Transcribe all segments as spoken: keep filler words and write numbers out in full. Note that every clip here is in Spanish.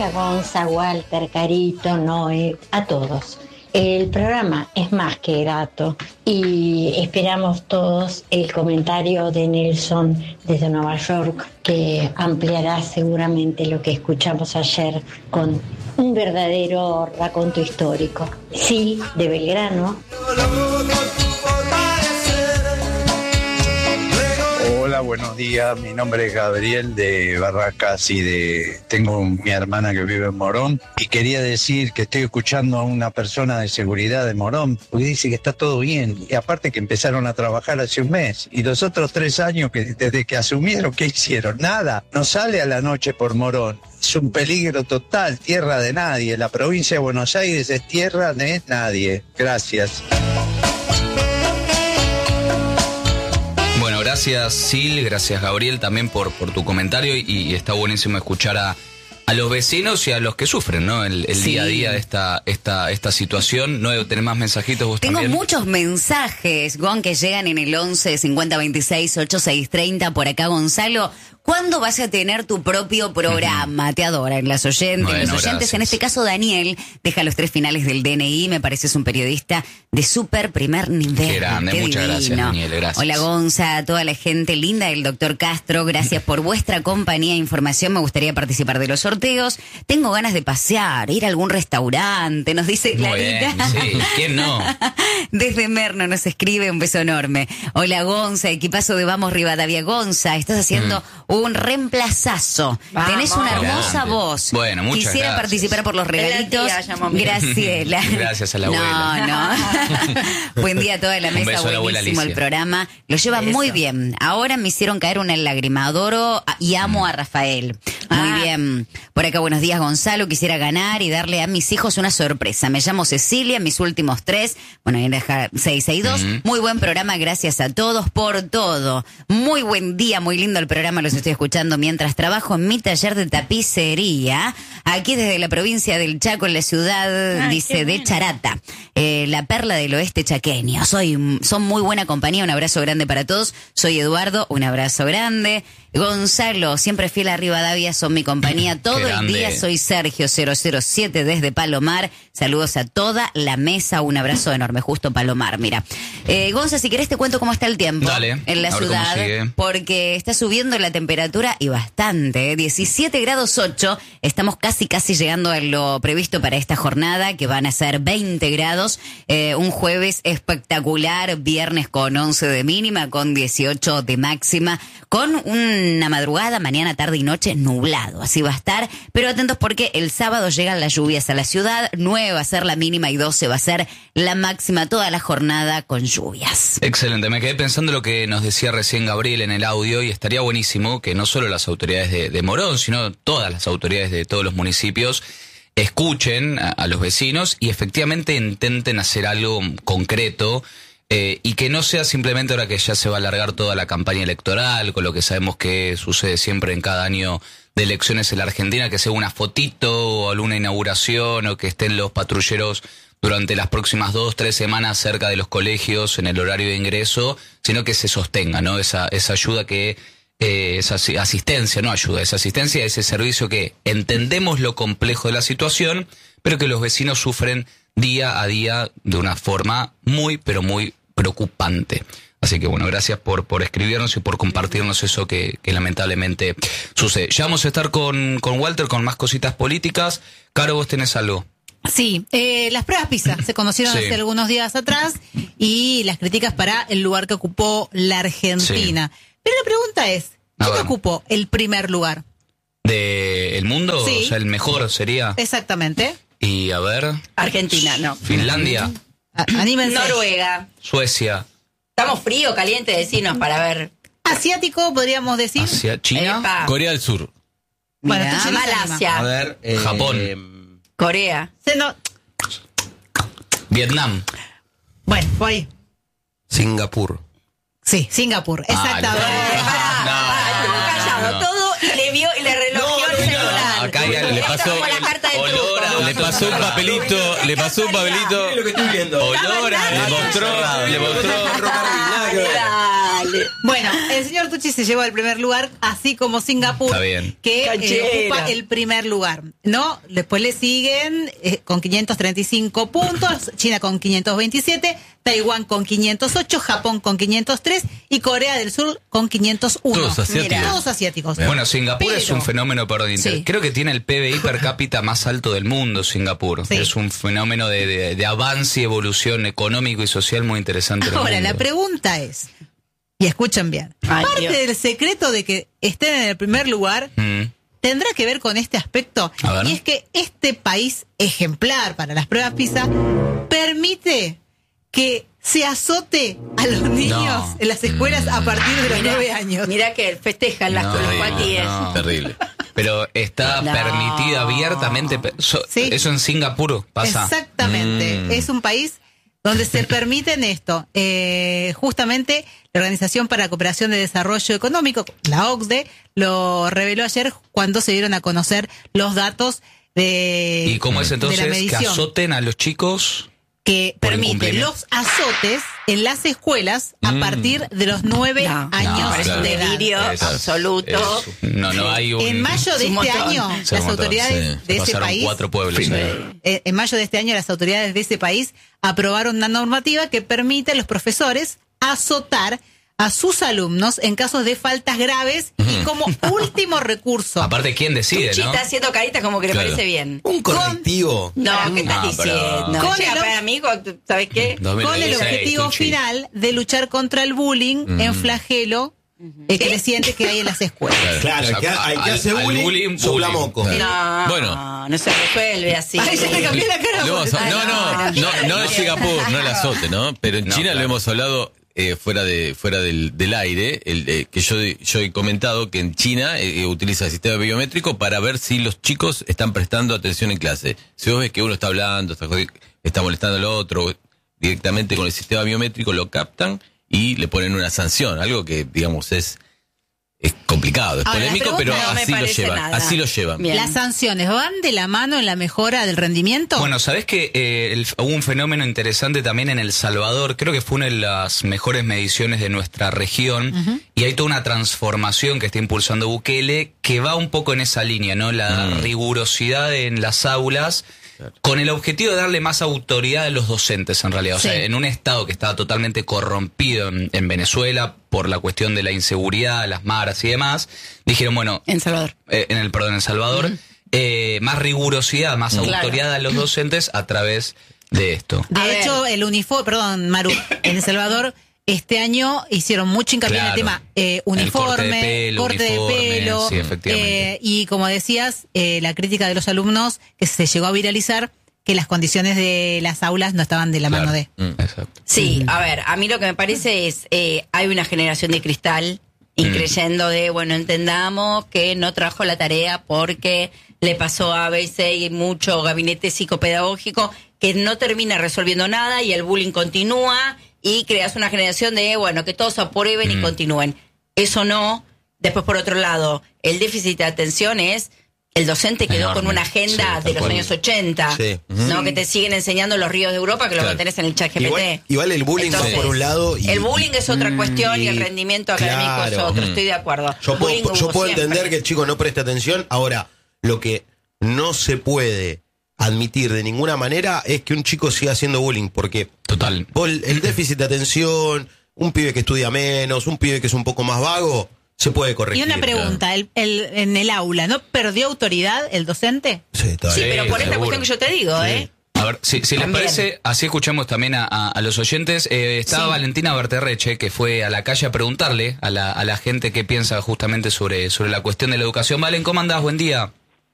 Hola Gonza, Walter, Carito, Noé, a todos. El programa es más que grato y esperamos todos el comentario de Nelson desde Nueva York, que ampliará seguramente lo que escuchamos ayer con un verdadero raconto histórico. Sí, de Belgrano. Hola, buenos días. Mi nombre es Gabriel de Barracas y de tengo mi hermana que vive en Morón y quería decir que estoy escuchando a una persona de seguridad de Morón porque dice que está todo bien y aparte que empezaron a trabajar hace un mes y los otros tres años que desde que asumieron, ¿qué hicieron? Nada. No sale a la noche por Morón. Es un peligro total, tierra de nadie. La provincia de Buenos Aires es tierra de nadie. Gracias. Bueno, gracias Sil, gracias Gabriel también por, por tu comentario y, y está buenísimo escuchar a, a los vecinos y a los que sufren, ¿no? El, el sí. día a día de esta, esta, esta situación. No tenés más mensajitos vos Tengo también. muchos mensajes, Gon, que llegan en el once cincuenta veintiséis ochenta y seis treinta. Por acá, Gonzalo. ¿Cuándo vas a tener tu propio programa? Uh-huh. Te adoran las oyentes, bueno, los oyentes. Gracias. En este caso, Daniel deja los tres finales del D N I. Me pareces un periodista de súper primer nivel. Qué grande, Qué muchas divino. Gracias, Daniel. Gracias. Hola, Gonza, a toda la gente linda del doctor Castro. Gracias por vuestra compañía e información. Me gustaría participar de los sorteos. Tengo ganas de pasear, ir a algún restaurante, nos dice Clarita. Muy bien, sí, ¿quién no? Desde Merno nos escribe, un beso enorme. Hola, Gonza, equipazo de Vamos Rivadavia. Gonza, estás haciendo mm. un reemplazazo. Vamos. Tenés una hermosa Grande. voz. Bueno, muchas Quisiera gracias. participar por los regalitos. Graciela. Gracias a la abuela. No, no. Buen día a toda la mesa, buenísimo el programa. Lo lleva Eso. muy bien. Ahora me hicieron caer una lágrima. Adoro y amo mm. a Rafael. Muy ah. bien. Por acá, buenos días, Gonzalo. Quisiera ganar y darle a mis hijos una sorpresa. Me llamo Cecilia, mis últimos tres. Bueno, ahí deja seis seis dos. Mm. Muy buen programa, gracias a todos por todo. Muy buen día, muy lindo el programa. Los estoy escuchando mientras trabajo en mi taller de tapicería. Aquí desde la provincia del Chaco, en la ciudad, Ay, dice, de Charata. Eh, la perla del oeste chaqueño. Soy, son muy buena compañía. Un abrazo grande para todos. Soy Eduardo, un abrazo grande. Gonzalo, siempre fiel a Rivadavia, son mi compañía todo el día. Soy Sergio cero cero siete desde Palomar. Saludos a toda la mesa, un abrazo enorme. Justo Palomar, mira. Eh, Gonza, si querés te cuento cómo está el tiempo Dale, en la ciudad, porque está subiendo la temperatura y bastante, ¿eh? diecisiete grados ocho. Estamos casi casi llegando a lo previsto para esta jornada, que van a ser veinte grados. Eh, un jueves espectacular, viernes con once de mínima, con dieciocho de máxima, con un una madrugada, mañana, tarde y noche nublado. Así va a estar, pero atentos porque el sábado llegan las lluvias a la ciudad. nueve va a ser la mínima y doce va a ser la máxima, toda la jornada con lluvias. Excelente, me quedé pensando lo que nos decía recién Gabriel en el audio y estaría buenísimo que no solo las autoridades de, de Morón, sino todas las autoridades de todos los municipios escuchen a, a los vecinos y efectivamente intenten hacer algo concreto. Eh, y que no sea simplemente ahora que ya se va a alargar toda la campaña electoral, con lo que sabemos que sucede siempre en cada año de elecciones en la Argentina, que sea una fotito o alguna inauguración o que estén los patrulleros durante las próximas dos, tres semanas cerca de los colegios en el horario de ingreso, sino que se sostenga, ¿no? Esa, esa ayuda que, eh, esa asistencia, no ayuda, esa asistencia, ese servicio que entendemos lo complejo de la situación, pero que los vecinos sufren día a día de una forma muy, pero muy preocupante. Así que bueno, gracias por, por escribirnos y por compartirnos eso que, que lamentablemente sucede. Ya vamos a estar con, con Walter con más cositas políticas. Caro, ¿vos tenés algo? Sí, eh, las pruebas PISA se conocieron sí. hace algunos días atrás y las críticas para el lugar que ocupó la Argentina. Sí. Pero la pregunta es, ¿quién ocupó el primer lugar? ¿De el mundo? Sí. O sea, el mejor sería. Exactamente. Y a ver... Argentina, no. Finlandia. Anímense. Noruega. Suecia. Estamos frío, caliente, decinos para ver. Asiático, podríamos decir. Asia, China. Epa. Corea del Sur. Bueno, Mirá, Malasia. A ver, eh, Japón. Eh, Corea. No. Vietnam. Bueno, voy. Singapur. Sí, Singapur, exactamente. Ah, no, no, no, no, callado no. todo y le vio y le relojeó no, el celular. Acá ya le pasó como la carta de olor truco. a le pasó un papelito, le pasó un papelito. Lo que estoy viendo. Olor, le mostró, le mostró. Bueno, el señor Tucci se llevó el primer lugar, así como Singapur, Está bien. que eh, Canchera. ocupa el primer lugar. No, después le siguen eh, con quinientos treinta y cinco puntos, China con quinientos veintisiete, Taiwán con quinientos ocho, Japón con quinientos tres y Corea del Sur con quinientos uno. Todos asiáticos. Mira, todos asiáticos. Bueno, Singapur Pero- es un fenómeno, perdón, inter- Sí. creo que tiene el P B I per cápita más alto del mundo, Singapur. Sí. Es un fenómeno de, de- de avance y evolución económico y social muy interesante. en el Ahora, mundo. la pregunta es, y escuchen bien, Ay, parte Dios. del secreto de que estén en el primer lugar Mm. tendrá que ver con este aspecto, A ver. y es que este país ejemplar para las pruebas PISA permite que se azote a los niños No. en las escuelas a partir de los Mirá, nueve años. Mirá que festejan las, No, los no, cuatíes. no. Terrible. Pero está No. permitida abiertamente. pe- so- Sí. Eso en Singapur pasa. Exactamente. Mm. Es un país donde se permiten esto. Eh, justamente la Organización para la Cooperación de Desarrollo Económico, la O C D E, lo reveló ayer cuando se dieron a conocer los datos de, ¿Y cómo es de la entonces que medición, azoten a los chicos? que por permite incumplimiento? los azotes en las escuelas a Mm. partir de los nueve No, años no, parece claro. un de edad. delirio Es- absoluto. es- no, no hay un. En mayo de Es un este montón. año, Es un las montón, autoridades sí. de ese Pasaron país cuatro pueblos. Sí. Eh, en mayo de este año las autoridades de ese país aprobaron una normativa que permite a los profesores azotar a sus alumnos en casos de faltas graves y como último recurso. Aparte, ¿quién decide, Tucci no? está haciendo caritas como que le Claro. parece bien. Un correctivo. No, ¿qué estás No, pero- diciendo? Con Che, el- para amigo, ¿sabes qué? Con el dos mil veintiséis, objetivo Tucci. final de luchar contra el bullying en flagelo eh, creciente que hay en las escuelas. Claro, el que, A- el que al- hace al bullying, bullying, sopla bullying. moco. Claro. No, Bueno. no se resuelve así. Ay, ya le cambié la cara. Lo hemos- Ay, no, no, no, no de Singapur, no el azote, ¿no? Pero en No, China claro. lo hemos hablado eh, fuera de fuera del, del aire, el, eh, que yo, yo he comentado que en China eh, utiliza el sistema biométrico para ver si los chicos están prestando atención en clase. Si vos ves que uno está hablando, está, jodi- está molestando al otro, directamente con el sistema biométrico lo captan y le ponen una sanción, algo que, digamos, es... Es complicado, es Ahora, la polémico, pero pregunta no me así lo parece llevan, nada. así lo llevan. Bien. ¿Las sanciones van de la mano en la mejora del rendimiento? Bueno, ¿sabés que eh, el- hubo un fenómeno interesante también en El Salvador? Creo que fue una de las mejores mediciones de nuestra región. Y hay toda una transformación que está impulsando Bukele que va un poco en esa línea, ¿no? La Mm. rigurosidad en las aulas, con el objetivo de darle más autoridad a los docentes, en realidad. O Sí. sea, en un estado que estaba totalmente corrompido en, en Venezuela por la cuestión de la inseguridad, las maras y demás, dijeron, bueno, En Salvador. eh, en el perdón, en El Salvador, eh, más rigurosidad, más Claro. autoridad a los docentes a través de esto. De A hecho, ver. el uniforme, perdón, Maru, en El Salvador este año hicieron mucho hincapié en el Claro. tema eh, El corte de uniforme, pelo, corte de uniforme, pelo, sí, efectivamente. eh, y como decías, eh, la crítica de los alumnos que se llegó a viralizar, que las condiciones de las aulas no estaban de la Claro. mano de. Mm. Exacto. Sí, a ver, a mí lo que me parece es, eh, hay una generación de cristal y Mm. creyendo de, bueno, entendamos que no trajo la tarea porque le pasó a B C y mucho gabinete psicopedagógico que no termina resolviendo nada y el bullying continúa y creas una generación de, bueno, que todos aprueben y Mm. continúen. Eso no. Después, por otro lado, el déficit de atención es... El docente quedó Enorme. con una agenda Sí, tal de los cual. años ochenta, Sí. ¿no? Que te siguen enseñando los ríos de Europa, que lo Claro. tenés en el chat G P T. Igual, igual el bullying va Entonces, por un lado. Y, el bullying es otra cuestión y el y- rendimiento académico es claro. otro, estoy de acuerdo. Yo Bullying puedo, yo hubo puedo siempre. entender que el chico no preste atención. Ahora, lo que no se puede admitir de ninguna manera es que un chico siga haciendo bullying, porque Total. vos, el el déficit de atención, un pibe que estudia menos, un pibe que es un poco más vago, se puede Y corregir. una pregunta, el, el- en el aula, ¿no perdió autoridad el docente? Sí, está Sí, bien. pero por esta seguro. cuestión que yo te digo, ¿eh? A ver, si, si les También. parece, así escuchamos también a, a- a los oyentes. Eh, estaba Sí. Valentina Berterreche, que fue a la calle a preguntarle a la, a la gente qué piensa justamente sobre, sobre la cuestión de la educación. Valen, ¿cómo andás? Buen día.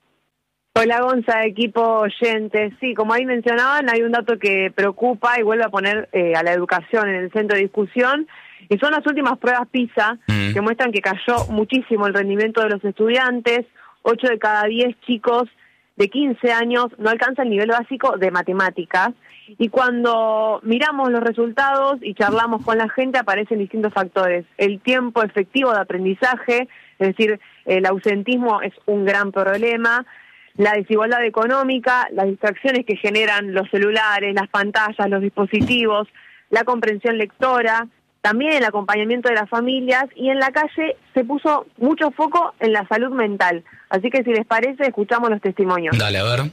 Hola Gonza, equipo oyentes. Sí, como ahí mencionaban, hay un dato que preocupa y vuelve a poner eh, a la educación en el centro de discusión, y son las últimas pruebas PISA Mm. que muestran que cayó muchísimo el rendimiento de los estudiantes. Ocho de cada diez chicos de quince años no alcanzan el nivel básico de matemáticas. Y cuando miramos los resultados y charlamos con la gente, aparecen distintos factores. El tiempo efectivo de aprendizaje, es decir, el ausentismo es un gran problema. la desigualdad económica, las distracciones que generan los celulares, las pantallas, los dispositivos, la comprensión lectora, también el acompañamiento de las familias, y en la calle se puso mucho foco en la salud mental. Así que si les parece, escuchamos los testimonios. Dale, a ver.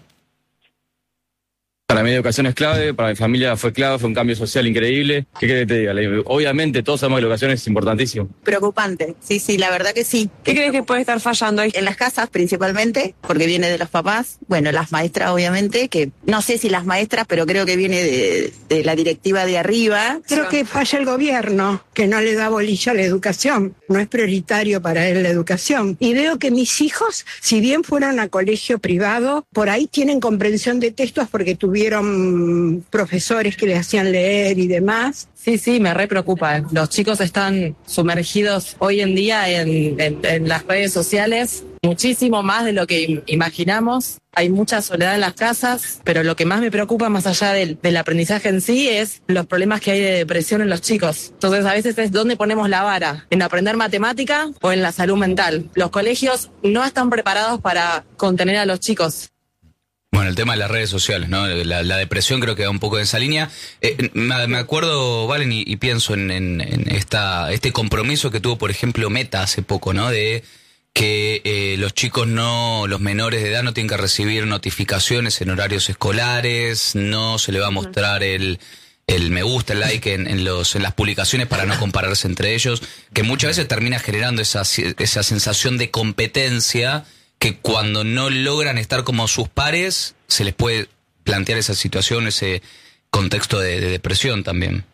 Para mí la educación es clave, para mi familia fue clave, fue un cambio social increíble. ¿Qué querés que te diga? Obviamente todos sabemos que la educación es importantísimo. Preocupante, sí, sí, la verdad que sí. ¿Qué crees que puede estar fallando ahí? En las casas principalmente, porque viene de los papás, bueno, las maestras obviamente, que no sé si las maestras, pero creo que viene de, de la directiva de arriba. Creo que falla el gobierno, que no le da bolilla a la educación, no es prioritario para él la educación. Y veo que mis hijos, si bien fueron a colegio privado, por ahí tienen comprensión de textos porque tuvieron Tuvieron profesores que le hacían leer y demás. Sí, sí, me re preocupa. Los chicos están sumergidos hoy en día en, en, en las redes sociales, muchísimo más de lo que imaginamos. Hay mucha soledad en las casas, pero lo que más me preocupa, más allá del, del aprendizaje en sí, es los problemas que hay de depresión en los chicos. Entonces, a veces es dónde ponemos la vara, en aprender matemática o en la salud mental. Los colegios no están preparados para contener a los chicos. Bueno, el tema de las redes sociales, ¿no? La, la depresión creo que va un poco en esa línea. Eh, me, me acuerdo, Valen, y, y pienso en, en, en esta este compromiso que tuvo, por ejemplo, Meta hace poco, ¿no? De que eh, los chicos no, los menores de edad no tienen que recibir notificaciones en horarios escolares, no se le va a mostrar el el me gusta, el like en, en los en las publicaciones para no compararse entre ellos, que muchas veces termina generando esa esa sensación de competencia, que cuando no logran estar como sus pares, se les puede plantear esa situación, ese contexto de, de depresión también.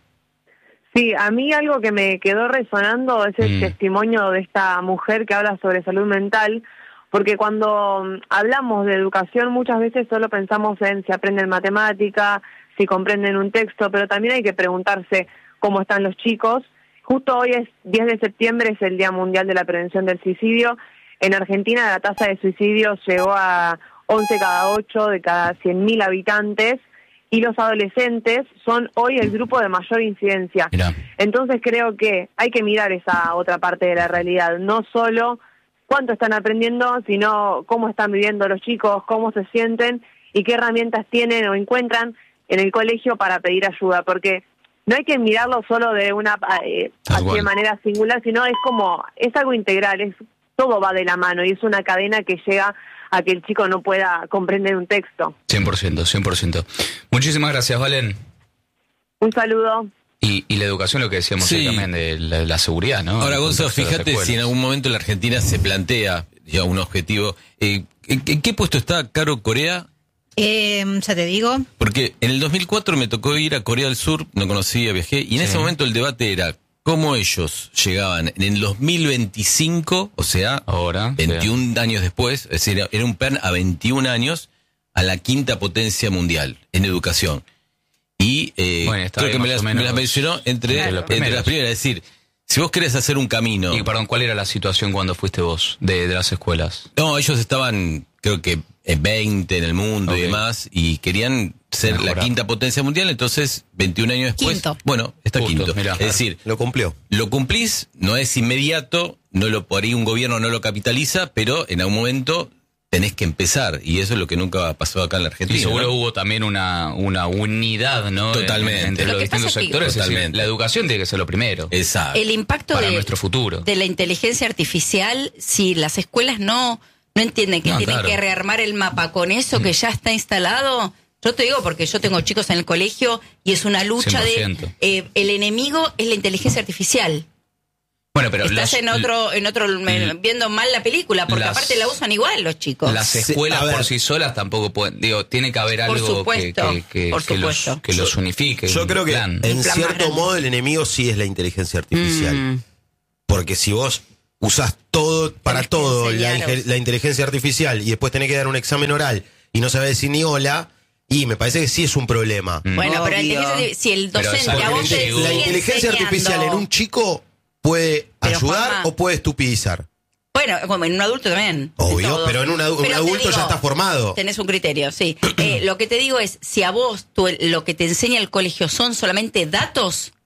Sí, a mí algo que me quedó resonando es el mm. testimonio de esta mujer que habla sobre salud mental, porque cuando hablamos de educación muchas veces solo pensamos en si aprenden matemática, si comprenden un texto, pero también hay que preguntarse cómo están los chicos. Justo hoy es diez de septiembre, es el Día Mundial de la Prevención del Suicidio. En Argentina la tasa de suicidios llegó a once cada ocho de cada cien mil habitantes, y los adolescentes son hoy el grupo de mayor incidencia. Mirá. Entonces creo que hay que mirar esa otra parte de la realidad, no solo cuánto están aprendiendo, sino cómo están viviendo los chicos, cómo se sienten y qué herramientas tienen o encuentran en el colegio para pedir ayuda, porque no hay que mirarlo solo de una eh, así de manera singular, sino es como, es algo integral, es todo va de la mano y es una cadena que llega a que el chico no pueda comprender un texto. cien por ciento, cien por ciento. Muchísimas gracias, Valen. Un saludo. Y, y la educación, lo que decíamos sí. también de la, la seguridad, ¿no? Ahora, Gonzalo, fíjate si en algún momento la Argentina se plantea ya un objetivo. Eh, ¿en, ¿En qué puesto está Caro Corea? Eh, ya te digo. Porque en el dos mil cuatro me tocó ir a Corea del Sur, no conocía, viajé, y en sí. ese momento el debate era cómo ellos llegaban en el dos mil veinticinco, o sea, ahora veintiún sí. años después, es decir, era un plan a veintiún años, a la quinta potencia mundial en educación. Y eh, bueno, creo que me las, me las mencionó entre, claro. entre las primeras. Es decir, si vos querés hacer un camino... Y perdón, ¿cuál era la situación cuando fuiste vos de, de las escuelas? No, ellos estaban, creo que en veinte en el mundo okay. y demás, y querían ser Mejorado. la quinta potencia mundial, entonces veintiún años después... Quinto. Bueno, está Justo, quinto. Mirá. Es decir, lo cumplió. Lo cumplís, no es inmediato, no lo por ahí un gobierno no lo capitaliza, pero en algún momento... tenés que empezar, y eso es lo que nunca pasó acá en la Argentina. Y seguro ¿no? hubo también una una unidad, ¿no? Totalmente. Entre los distintos sectores. Totalmente. Es decir, la educación tiene que ser lo primero. Exacto. El impacto para de, nuestro futuro. de la inteligencia artificial, si las escuelas no, no entienden que no, tienen claro. que rearmar el mapa con eso que ya está instalado. Yo te digo porque yo tengo chicos en el colegio y es una lucha cien por ciento. de... Eh, el enemigo es la inteligencia artificial. Bueno, pero estás los, en otro, en otro viendo mal la película, porque las, aparte la usan igual los chicos. Las escuelas sí, por sí solas tampoco pueden, digo, tiene que haber por algo supuesto, que, que, que, que, los, que los unifique. Yo creo que plan. en plan cierto modo el enemigo sí es la inteligencia artificial. Mm. Porque si vos usás todo para todo la, la inteligencia artificial y después tenés que dar un examen oral y no sabés decir ni hola... Y me parece que sí es un problema. Mm. Bueno, pero el si el docente a vos te la inteligencia enseñando... artificial en un chico puede pero ayudar Juanma, o puede estupidizar. Bueno, como en un adulto también. Obvio, pero en un, adu pero un adulto digo, ya está formado. Tenés un criterio, sí. eh, lo que te digo es, si a vos tu, lo que te enseña el colegio son solamente datos,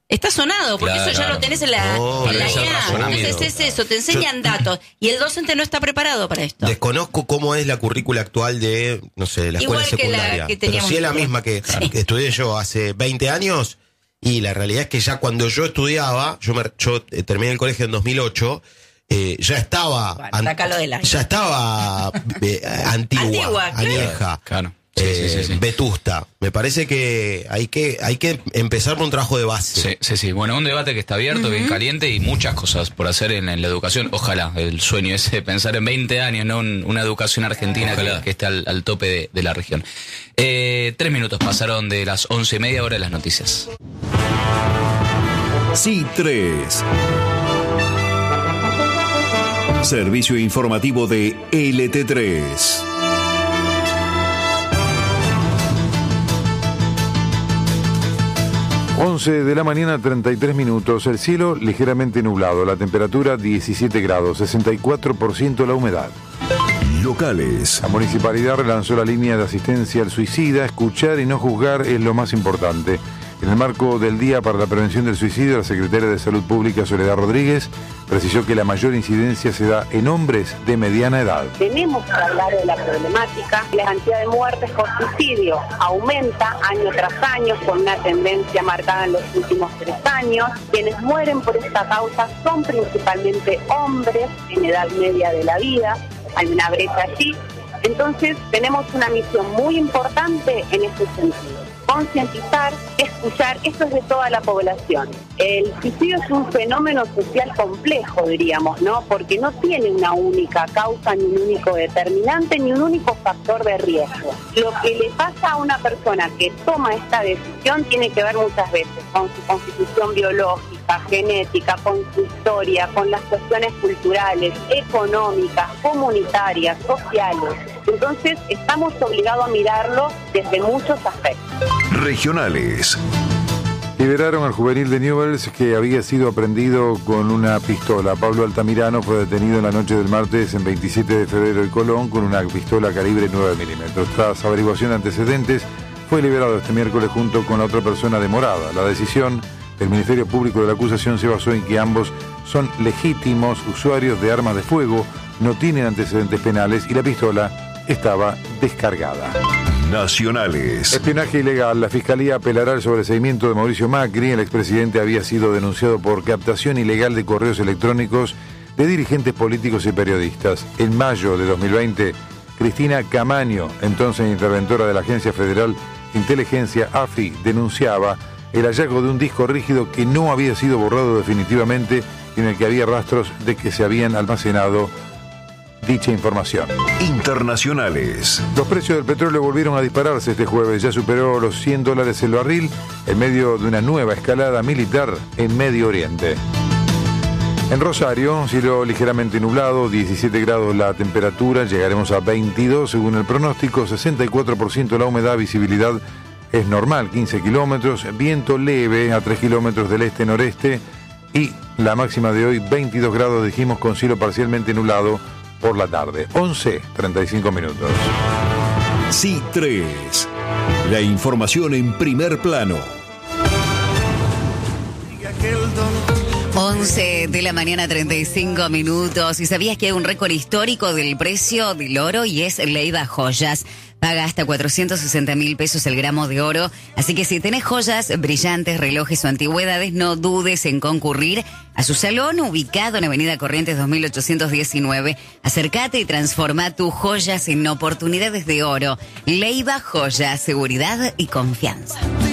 Está sonado, porque Claro, eso ya claro. lo tenés en la, Oh, en la debe ser I A. razonamiento. Entonces es eso, te enseñan datos. Y el docente no está preparado para esto. Desconozco cómo es la currícula actual de, no sé, la Igual escuela que la secundaria. que pero teníamos sí es la nosotros. misma que, que estudié yo hace veinte años. Y la realidad es que ya cuando yo estudiaba, yo, me, yo eh, terminé el colegio en dos mil ocho, eh, ya estaba Bueno, an- sácalo del aire. ya estaba eh, antigua, Antigua, claro. añeja, Claro. eh, Sí, sí, sí, sí. vetusta. Me parece que hay que hay que empezar por un trabajo de base. Sí, sí, sí. Bueno, un debate que está abierto, bien caliente y muchas cosas por hacer en, en la educación. Ojalá, el sueño ese de pensar en veinte años, ¿no? Un- una educación argentina que, que esté al, al tope de, de la región. Eh, tres minutos pasaron de las once y media, hora de las noticias. Sí tres. Servicio informativo de L T tres. once de la mañana, treinta y tres minutos. El cielo ligeramente nublado. La temperatura diecisiete grados, sesenta y cuatro por ciento la humedad. Locales. La municipalidad relanzó la línea de asistencia al suicida. Escuchar y no juzgar es lo más importante. En el marco del Día para la Prevención del Suicidio, la secretaria de Salud Pública, Soledad Rodríguez, precisó que la mayor incidencia se da en hombres de mediana edad. Tenemos que hablar de la problemática. La cantidad de muertes por suicidio aumenta año tras año con una tendencia marcada en los últimos tres años. Quienes mueren por esta causa son principalmente hombres en edad media de la vida. Hay una brecha allí. Entonces tenemos una misión muy importante en este sentido. Concientizar, escuchar, esto es de toda la población. El suicidio es un fenómeno social complejo, diríamos, ¿no? Porque no tiene una única causa, ni un único determinante, ni un único factor de riesgo. Lo que le pasa a una persona que toma esta decisión tiene que ver muchas veces con su constitución biológica, genética, con su historia, con las cuestiones culturales, económicas, comunitarias, sociales. Entonces, estamos obligados a mirarlo desde muchos aspectos. Regionales. Liberaron al juvenil de Newell's que había sido aprendido con una pistola. Pablo Altamirano fue detenido en la noche del martes en veintisiete de febrero en Colón con una pistola calibre nueve milímetros. Tras averiguación de antecedentes, fue liberado este miércoles junto con la otra persona demorada. La decisión del Ministerio Público de la acusación se basó en que ambos son legítimos usuarios de armas de fuego, no tienen antecedentes penales y la pistola estaba descargada. Nacionales. Espionaje ilegal. La Fiscalía apelará al sobreseimiento de Mauricio Macri. El expresidente había sido denunciado por captación ilegal de correos electrónicos de dirigentes políticos y periodistas. En mayo de dos mil veinte, Cristina Camaño, entonces interventora de la Agencia Federal de Inteligencia, AFI, denunciaba el hallazgo de un disco rígido que no había sido borrado definitivamente y en el que había rastros de que se habían almacenado dicha información. Internacionales. Los precios del petróleo volvieron a dispararse este jueves. Ya superó los cien dólares el barril en medio de una nueva escalada militar en Medio Oriente. En Rosario, cielo ligeramente nublado, diecisiete grados la temperatura, llegaremos a veintidós según el pronóstico, sesenta y cuatro por ciento la humedad, visibilidad es normal, quince kilómetros, viento leve a tres kilómetros del este-noreste y la máxima de hoy, veintidós grados, dijimos, con cielo parcialmente nublado por la tarde, once treinta y cinco minutos. Sí tres. La información en primer plano. once de la mañana, treinta y cinco minutos. ¿Y sabías que hay un récord histórico del precio del oro? Y es Leiva Joyas. Paga hasta cuatrocientos sesenta mil pesos el gramo de oro. Así que si tenés joyas, brillantes, relojes o antigüedades, no dudes en concurrir a su salón ubicado en Avenida Corrientes dos mil ochocientos diecinueve. Acércate y transforma tus joyas en oportunidades de oro. Leiva Joyas, seguridad y confianza.